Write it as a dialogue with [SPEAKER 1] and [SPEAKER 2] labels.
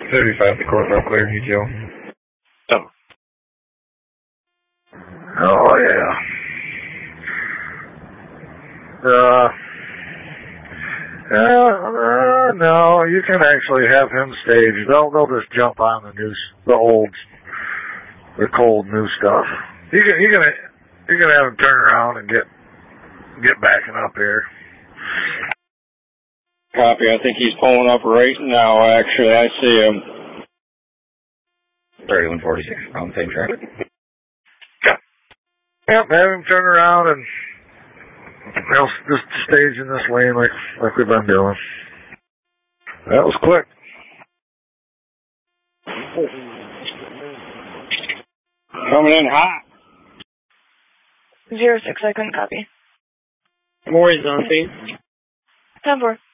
[SPEAKER 1] 35, the course up clear, detail.
[SPEAKER 2] Oh, yeah. No, you can actually have him staged. They'll just jump on the cold new stuff. You can have him turn around and get backing up here.
[SPEAKER 3] Copy. I think he's pulling up right now. Actually, I see him.
[SPEAKER 1] 3146 on the same track.
[SPEAKER 2] Yep, have him turn around and just stage in this lane like we've been doing. That was quick.
[SPEAKER 3] Coming in hot.
[SPEAKER 4] 06, I couldn't copy.
[SPEAKER 5] Maury's on scene.
[SPEAKER 4] 10-4.